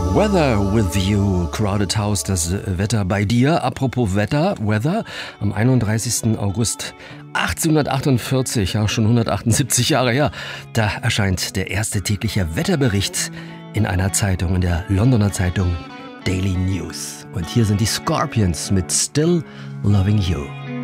Weather with you, Crowded House, das Wetter bei dir. Apropos Weather, am 31. August 1848, ja schon 178 Jahre her, da erscheint der erste tägliche Wetterbericht in einer Zeitung, in der Londoner Zeitung Daily News. Und hier sind die Scorpions mit Still Loving You.